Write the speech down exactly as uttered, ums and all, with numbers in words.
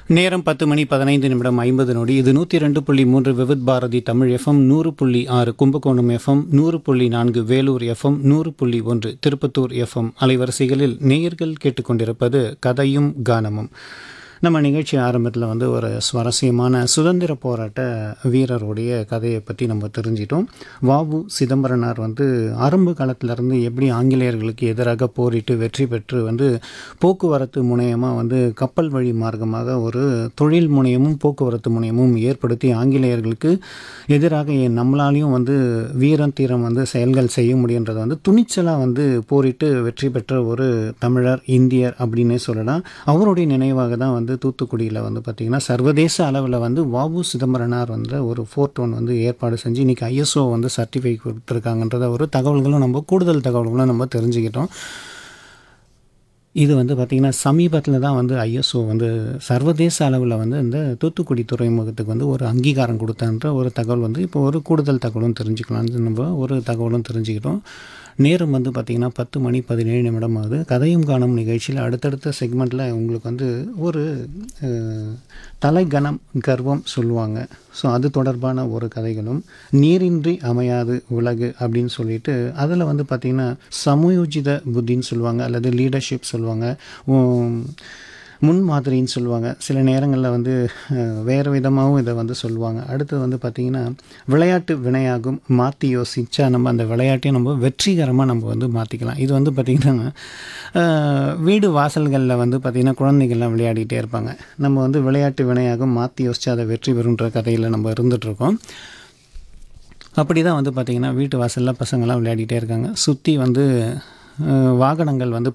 நேரம் பத்து மணி பதினைந்து நிமிடம் ஐம்பது நொடி. இது நூற்றி ரெண்டு புள்ளி மூன்று விவித் பாரதி தமிழ் எஃப்எம், நூறு புள்ளி ஆறு கும்பகோணம் எஃப்எம், நூறு புள்ளி நான்கு வேலூர் எஃப்எம், நூறு புள்ளி ஒன்று திருப்பத்தூர் எஃப்எம் அலைவரிசைகளில் நேயர்கள் கேட்டுக்கொண்டிருப்பது கதையும் கானமும். நம்ம நிகழ்ச்சி ஆரம்பத்தில் வந்து ஒரு சுவாரஸ்யமான சுதந்திர போராட்ட வீரருடைய கதையை பற்றி நம்ம தெரிஞ்சிட்டோம். வாவு சிதம்பரனார் வந்து ஆரம்ப காலத்திலேருந்து எப்படி ஆங்கிலேயர்களுக்கு எதிராக போரிட்டு வெற்றி பெற்று வந்து போக்குவரத்து முனையமாக வந்து கப்பல் வழி மார்க்கமாக ஒரு தொழில் முனையமும் போக்குவரத்து முனையமும் ஏற்படுத்தி ஆங்கிலேயர்களுக்கு எதிராக நம்மளாலையும் வந்து வீரம் தீரம் வந்து செயல்கள் செய்ய முடியுன்றதை வந்து துணிச்சலாக வந்து போரிட்டு வெற்றி பெற்ற ஒரு தமிழர், இந்தியர் அப்படின்னே சொல்லலாம். அவருடைய நினைவாக தான் வந்து தூத்துக்குடியில் வந்து பார்த்திங்கன்னா சர்வதேச அளவில் வந்து வாவு சிதம்பரனார் வந்து ஒரு ஃபோர்ட் ஒன் வந்து ஏற்பாடு செஞ்சு இன்றைக்கி ஐஎஸ்ஓ வந்து சர்டிஃபிகேட் கொடுத்துருக்காங்கன்றத ஒரு தகவல்களும் நம்ம கூடுதல் தகவல்களும் நம்ம தெரிஞ்சுக்கிட்டோம். இது வந்து பார்த்திங்கன்னா சமீபத்தில் தான் வந்து ஐஎஸ்ஓ வந்து சர்வதேச அளவில் வந்து இந்த தூத்துக்குடி துறைமுகத்துக்கு வந்து ஒரு அங்கீகாரம் கொடுத்தன்ற ஒரு தகவல் வந்து இப்போ ஒரு கூடுதல் தகவலும் தெரிஞ்சுக்கலாம்னு நம்ம ஒரு தகவலும் தெரிஞ்சுக்கிட்டோம். நேரம் வந்து பார்த்திங்கன்னா பத்து மணி பதினேழு நிமிடம் ஆகுது. கதையும் காணும் நிகழ்ச்சியில் அடுத்தடுத்த செக்மெண்ட்டில் உங்களுக்கு வந்து ஒரு தலைகணம் கர்வம் சொல்லுவாங்க. ஸோ அது தொடர்பான ஒரு கதைகளும், நீரின்றி அமையாது உலகு அப்படின்னு சொல்லிட்டு அதில் வந்து பார்த்திங்கன்னா சமயோஜித புத்தின்னு சொல்லுவாங்க, அல்லது லீடர்ஷிப் சொல்லுவாங்க, முன் மாதிரின்னு சொல்லுவாங்க. சில நேரங்களில் வந்து வேறு விதமாகவும் இதை வந்து சொல்லுவாங்க. அடுத்தது வந்து பார்த்திங்கன்னா விளையாட்டு வினையாகும், மாற்றி யோசிச்சா நம்ம அந்த விளையாட்டையும் நம்ம வெற்றிகரமாக நம்ம வந்து மாற்றிக்கலாம். இது வந்து பார்த்திங்கன்னா வீடு வாசல்களில் வந்து பார்த்திங்கன்னா குழந்தைகள்லாம் விளையாடிகிட்டே இருப்பாங்க. நம்ம வந்து விளையாட்டு வினையாகும், மாற்றி யோசிச்சா அதை வெற்றி பெறுன்ற கதையில் நம்ம இருந்துகிட்ருக்கோம். அப்படி தான் வந்து பார்த்திங்கன்னா வீட்டு வாசலில் பசங்கள்லாம் விளையாடிகிட்டே இருக்காங்க. சுற்றி வந்து வாகனங்கள் வந்து